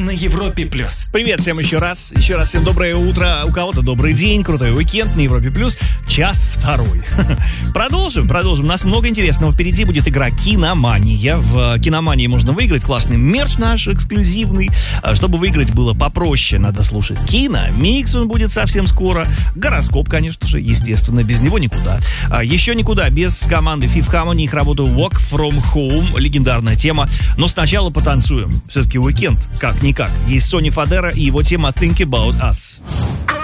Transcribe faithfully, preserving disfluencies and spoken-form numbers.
на Европе плюс. Привет всем еще раз. Еще раз всем доброе утро. У кого-то добрый день, крутой уикенд на Европе плюс. Час второй. Продолжим, продолжим. У нас много интересного. Впереди будет игра «Киномания». В «Киномании» можно выиграть классный мерч наш эксклюзивный. Чтобы выиграть было попроще, надо слушать киномикс. Он будет совсем скоро. Гороскоп, конечно же, естественно. Без него никуда. Еще никуда без команды Fifth Harmony. Их работу Walk From Home. Легендарная тема. Но сначала потанцуем. Все-таки уикенд, как-никак. Есть Сони Фадера и его тема Think About Us.